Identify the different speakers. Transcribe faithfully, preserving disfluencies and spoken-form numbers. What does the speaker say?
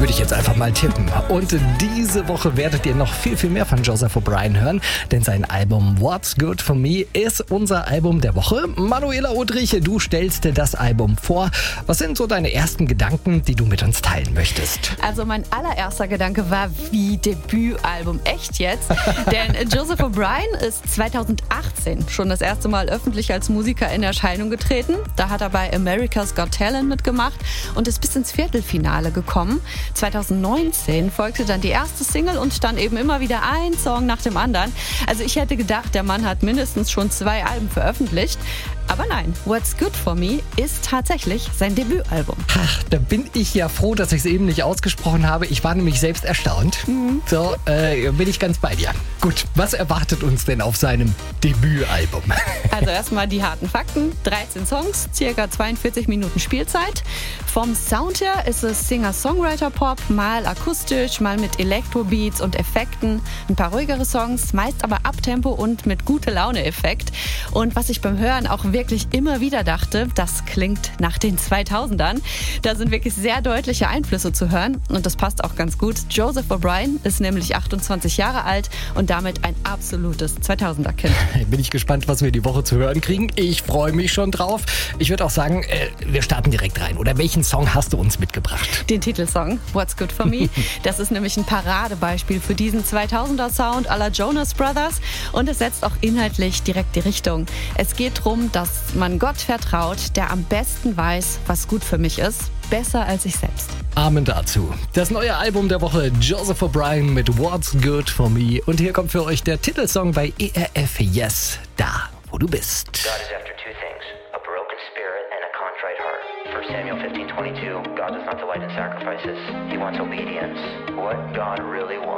Speaker 1: Würde ich jetzt einfach mal tippen. Und diese Woche werdet ihr noch viel, viel mehr von Joseph O'Brien hören, denn sein Album What's Good For Me ist unser Album der Woche. Manuela Odrich, du stellst dir das Album vor. Was sind so deine ersten Gedanken, die du mit uns teilen möchtest?
Speaker 2: Also mein allererster Gedanke war, wie Debütalbum, echt jetzt? Denn Joseph O'Brien ist zweitausendachtzehn schon das erste Mal öffentlich als Musiker in Erscheinung getreten. Da hat er bei America's Got Talent mitgemacht und ist bis ins Viertelfinale gekommen. zweitausendneunzehn folgte dann die erste Single und dann eben immer wieder ein Song nach dem anderen. Also ich hätte gedacht, der Mann hat mindestens schon zwei Alben veröffentlicht. Aber nein, What's Good For Me ist tatsächlich sein Debütalbum.
Speaker 1: Ach, da bin ich ja froh, dass ich es eben nicht ausgesprochen habe. Ich war nämlich selbst erstaunt. Mhm. So, äh, bin ich ganz bei dir. Gut, was erwartet uns denn auf seinem Debütalbum?
Speaker 2: Also erstmal die harten Fakten. dreizehn Songs, circa zweiundvierzig Minuten Spielzeit. Vom Sound her ist es Singer-Songwriter-Pop, mal akustisch, mal mit Elektrobeats und Effekten. Ein paar ruhigere Songs, meist aber Abtempo und mit Gute-Laune-Effekt. Und was ich beim Hören auch wirklich immer wieder dachte, das klingt nach den zweitausendern. Da sind wirklich sehr deutliche Einflüsse zu hören und das passt auch ganz gut. Joseph O'Brien ist nämlich achtundzwanzig Jahre alt und damit ein absolutes zweitausender-Kind.
Speaker 1: Bin ich gespannt, was wir die Woche zu hören kriegen. Ich freue mich schon drauf. Ich würde auch sagen, äh, wir starten direkt rein. Oder welchen Song hast du uns mitgebracht?
Speaker 2: Den Titelsong What's Good For Me. Das ist nämlich ein Paradebeispiel für diesen zweitausender-Sound à la Jonas Brothers und es setzt auch inhaltlich direkt die Richtung. Es geht darum, dass man Gott vertraut, der am besten weiß, was gut für mich ist. Besser als ich selbst.
Speaker 1: Amen dazu. Das neue Album der Woche, Joseph O'Brien mit What's Good For Me. Und hier kommt für euch der Titelsong bei E R F Yes, da wo du bist.
Speaker 3: God is after two things, a broken spirit and a contrite heart. First Samuel fifteen twenty-two, God does not delight in sacrifices. He wants obedience. What God really wants